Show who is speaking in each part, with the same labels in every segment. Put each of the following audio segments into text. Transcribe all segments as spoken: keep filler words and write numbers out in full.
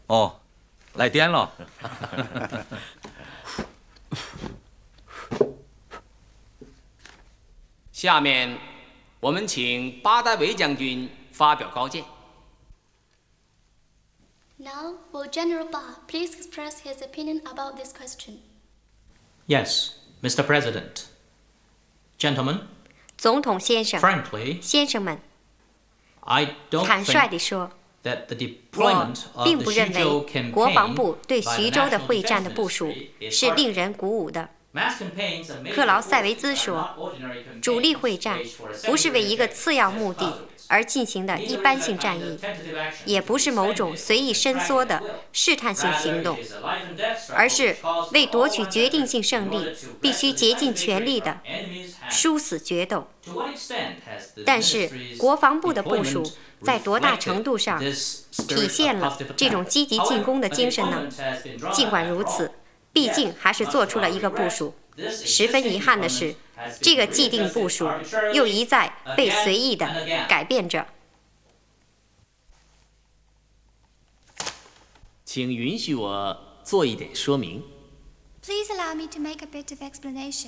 Speaker 1: 哦，来电了。
Speaker 2: 下面，我们请巴代维将军发表高见。
Speaker 3: Now, will General Ba please express his opinion about this question?
Speaker 4: Yes, Mister President. Gentlemen,
Speaker 5: 总统先生，
Speaker 4: frankly,
Speaker 5: 先生们，
Speaker 4: I don't
Speaker 5: 坦率
Speaker 4: think
Speaker 5: 地说，
Speaker 4: that the
Speaker 5: 我
Speaker 4: deployment of
Speaker 5: 并
Speaker 4: the
Speaker 5: 不认
Speaker 4: Xuzhou
Speaker 5: 为国防
Speaker 4: campaign
Speaker 5: 部对
Speaker 4: by
Speaker 5: 徐
Speaker 4: the
Speaker 5: 州的
Speaker 4: National
Speaker 5: 会战的
Speaker 4: Defense
Speaker 5: 部署
Speaker 4: Ministry is
Speaker 5: 是令
Speaker 4: artificial.
Speaker 5: 人鼓舞的。
Speaker 4: Mass campaigns are made
Speaker 5: 克劳
Speaker 4: for
Speaker 5: 塞维
Speaker 4: forces
Speaker 5: 兹
Speaker 4: that are
Speaker 5: 说
Speaker 4: not ordinary campaigns
Speaker 5: 主力会战
Speaker 4: waged for a
Speaker 5: 不是为一个
Speaker 4: secondary
Speaker 5: 次要
Speaker 4: effect
Speaker 5: 目
Speaker 4: as
Speaker 5: 的
Speaker 4: puzzles.
Speaker 5: 而进行的一般性战役，也不是某种随意伸缩的试探性行动，而是为夺取决定性胜利，必须竭尽全力的殊死决斗。但是，国防部的部署在多大程度上体现了这种积极进攻的精神呢？尽管如此，毕竟还是做出了一个部署。十分遗憾的是，这个既定部署又一再被随意的改变着。
Speaker 2: 请允许我做一点说明。
Speaker 3: Please allow me to make a bit of explanation.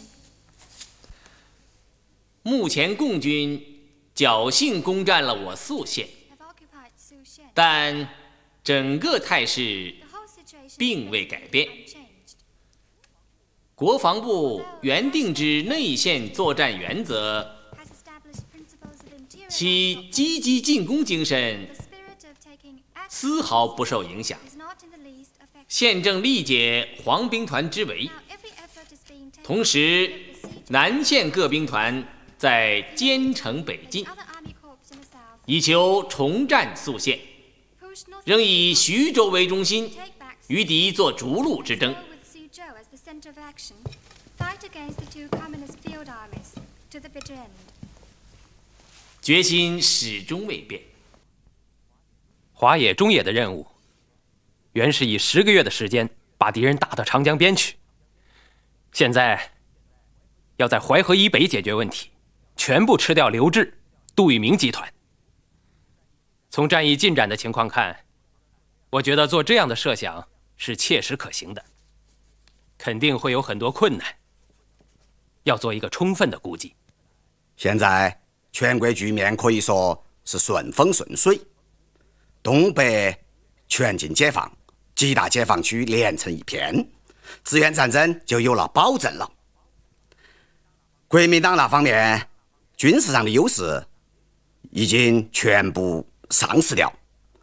Speaker 2: 目前共军侥幸攻占了我宿县，
Speaker 3: Have occupied Su-Shen.
Speaker 2: 但整个态势
Speaker 3: The whole situation
Speaker 2: 并未改变。
Speaker 3: is unchanged.
Speaker 2: 国防部原定之内线作战原则，
Speaker 3: Has established principles of interior
Speaker 2: 其积极进攻精神
Speaker 3: The spirit of taking action
Speaker 2: 丝毫不受影响。
Speaker 3: is not in the least affected.
Speaker 2: 现正力解黄兵团之围，
Speaker 3: Now every effort is being taken
Speaker 2: 同时南线各兵团在兼程北进，
Speaker 3: other army corps in the south
Speaker 2: 以求重占宿县，
Speaker 3: push north
Speaker 2: 仍以徐州为中心，
Speaker 3: take back
Speaker 2: 与敌作逐鹿之争。
Speaker 3: Go with Suzhou as the center of action, fight against the two communist field armies to the bitter end.
Speaker 2: 决心始终未变。
Speaker 6: 华野、中野的任务，原是以十个月的时间把敌人打到长江边去，现在要在淮河以北解决问题，全部吃掉刘志、杜聿明集团。从战役进展的情况看，我觉得做这样的设想是切实可行的，肯定会有很多困难，要做一个充分的估计。
Speaker 7: 现在全国局面可以说是顺风顺水，东北全境解放，几大解放区连成一片，自愿战争就有了保证了。国民党那方面军事上的优势已经全部丧失掉，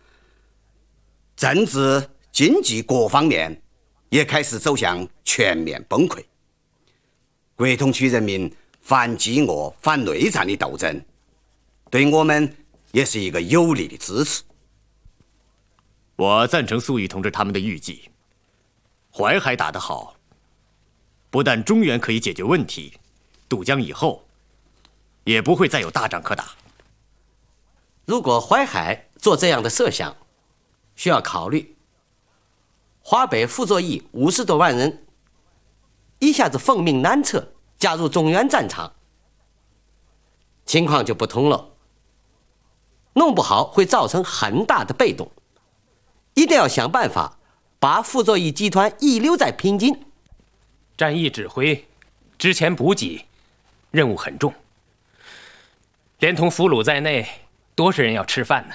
Speaker 7: 政治、经济各方面也开始走向全面崩溃。国统区人民反饥饿、反内战的斗争，对我们也是一个有力的支持。
Speaker 8: 我赞成粟裕同志他们的预计，淮海打得好，不但中原可以解决问题，渡江以后也不会再有大仗可打。
Speaker 9: 如果淮海做这样的设想，需要考虑华北傅作义五十多万人一下子奉命南撤，加入中原战场，情况就不同了。弄不好会造成很大的被动，一定要想办法把傅作义集团遗留在平津。
Speaker 6: 战役指挥、之前补给任务很重，连同俘虏在内，多少人要吃饭呢？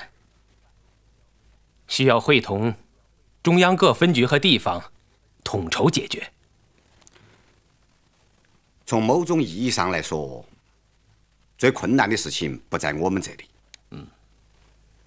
Speaker 6: 需要会同中央各分局和地方统筹解决。
Speaker 7: 从某种意义上来说，最困难的事情不在我们这里，